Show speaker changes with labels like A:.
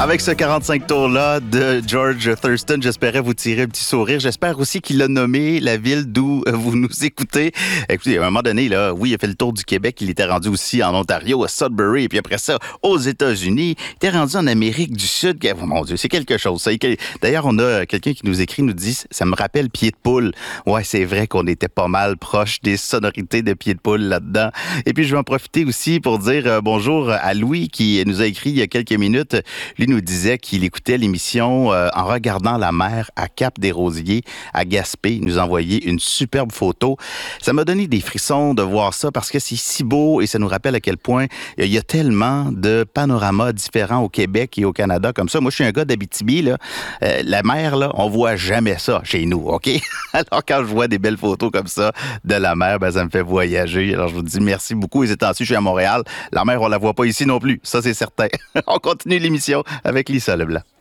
A: Avec ce 45 tours-là de George Thurston, j'espérais vous tirer un petit sourire. J'espère aussi qu'il a nommé la ville d'où vous nous écoutez. Écoutez, à un moment donné, là, oui, il a fait le tour du Québec. Il était rendu aussi en Ontario, à Sudbury, et puis après ça, aux États-Unis. Il était rendu en Amérique du Sud. Oh, mon Dieu, c'est quelque chose. Ça. D'ailleurs, on a quelqu'un qui nous écrit, nous dit, ça me rappelle Pied de poule. Ouais, c'est vrai qu'on était pas mal proche des sonorités de Pied de poule là-dedans. Et puis, je vais en profiter aussi pour dire bonjour à Louis qui nous a écrit il y a quelques minutes. Lui nous disait qu'il écoutait l'émission en regardant la mer à Cap-des-Rosiers, à Gaspé. Il nous a envoyé une superbe photo. Ça m'a donné des frissons de voir ça parce que c'est si beau et ça nous rappelle à quel point il y a tellement de panoramas différents au Québec et au Canada comme ça. Moi, je suis un gars d'Abitibi, là. La mer, là, on voit jamais ça chez nous, OK? Alors, quand je vois des belles photos comme ça de la mer, ben, ça me fait voyager. Alors, je vous dis merci beaucoup. Et ces temps-ci, je suis à Montréal. La mer, on la voit pas ici non plus. Ça, c'est certain. On continue l'émission avec Lisa Leblanc.